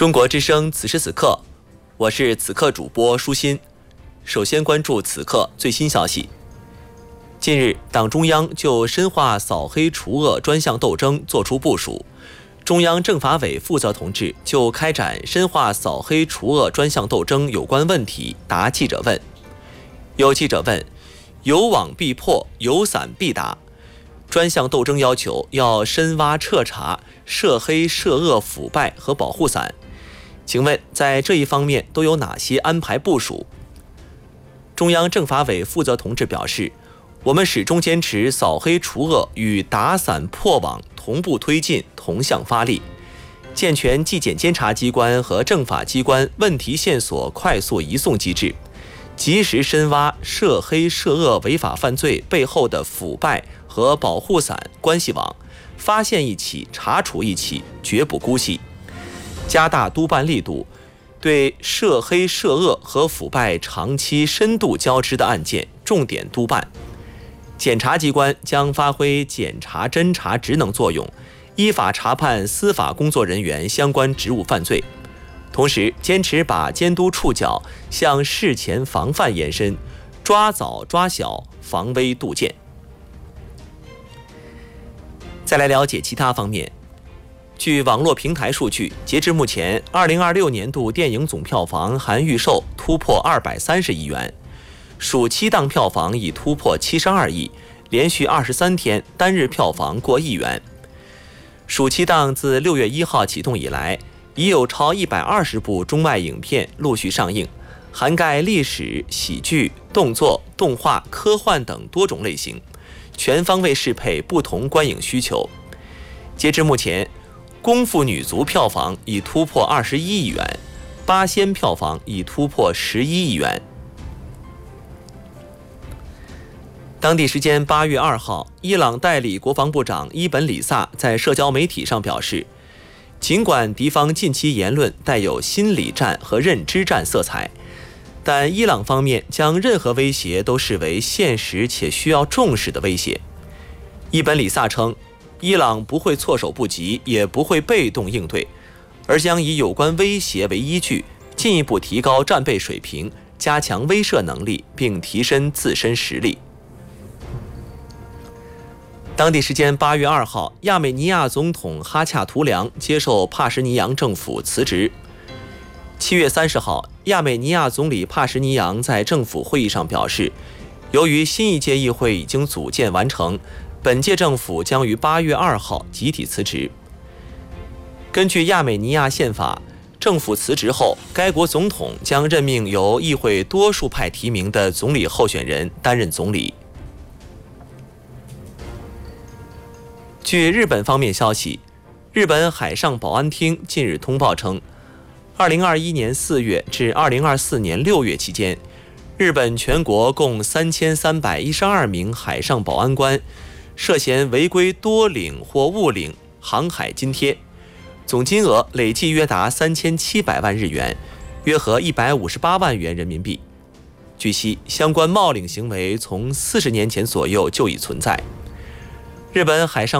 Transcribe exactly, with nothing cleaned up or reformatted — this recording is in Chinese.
中国之声此时此刻，我是此刻主播舒心。首先关注此刻最新消息。近日，党中央就深化扫黑除恶专项斗争作出部署。中央政法委负责同志就开展深化扫黑除恶专项斗争有关问题答记者问。有记者问：有网必破，有伞必打。专项斗争要求要深挖彻查涉黑涉恶腐败和保护伞，请问在这一方面都有哪些安排部署？中央政法委负责同志表示，我们始终坚持扫黑除恶与打伞破网同步推进，同向发力，健全纪检监察机关和政法机关问题线索快速移送机制，及时深挖涉黑涉恶违法犯罪背后的腐败和保护伞关系网，发现一起查处一起，绝不姑息。加大督办力度，对涉黑涉恶和腐败长期深度交织的案件重点督办。检察机关将发挥检察侦查职能作用，依法查判司法工作人员相关职务犯罪，同时坚持把监督触角向事前防范延伸，抓早抓小，防微杜渐。再来了解其他方面。据网络平台数据，截至目前，二零二六年度电影总票房含预售突破二百三十亿元，暑期档票房已突破七十二亿，连续二十三天单日票房过亿元。暑期档自六月一号启动以来，已有超一百二十部中外影片陆续上映，涵盖历史、喜剧、动作、动画、科幻等多种类型，全方位适配不同观影需求。截至目前，功夫女足票房已突破二十一亿元，八仙票房已突破十一亿元。当地时间八月二号，伊朗代理国防部长伊本里萨在社交媒体上表示，尽管敌方近期言论带有心理战和认知战色彩，但伊朗方面将任何威胁都视为现实且需要重视的威胁。伊本里萨称，伊朗不会措手不及，也不会被动应对，而将以有关威胁为依据，进一步提高战备水平，加强威慑能力，并提升自身实力。当地时间八月二号，亚美尼亚总统哈恰图良接受帕什尼扬政府辞职。七月三十号，亚美尼亚总理帕什尼扬在政府会议上表示，由于新一届议会已经组建完成，本届政府将于八月二号集体辞职。根据亚美尼亚宪法，政府辞职后，该国总统将任命由议会多数派提名的总理候选人担任总理。据日本方面消息，日本海上保安厅近日通报称，二零二一年四月至二零二四年六月期间，日本全国共三千三百一十二名海上保安官涉嫌违规多领或误领航海津贴，总金额累计约达三千七百万日元，约合一百五十八万元人民币。据悉，相关冒领行为从四十年前左右就已存在。日本海上